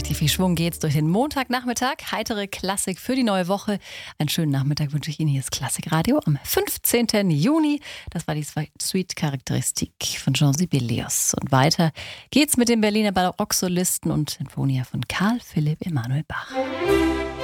richtig viel Schwung geht's durch den Montagnachmittag. Heitere Klassik für die neue Woche. Einen schönen Nachmittag wünsche ich Ihnen. Hier ist Klassikradio am 15. Juni. Das war die Suite-Charakteristik von Jean Sibelius. Und weiter geht's mit dem Berliner Barocksolisten und Sinfonia von Carl Philipp Emanuel Bach.